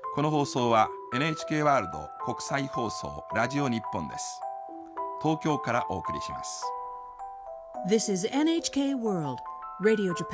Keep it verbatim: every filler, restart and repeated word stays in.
この放送は エヌエイチケー ワールド国際放送ラジオ日本です。東京からお送りします。 This is エヌエイチケー World Radio Japan